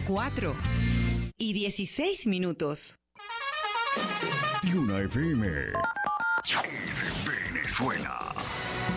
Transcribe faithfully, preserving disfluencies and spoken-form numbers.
cuatro y dieciséis minutos. Tiuna F M es Venezuela.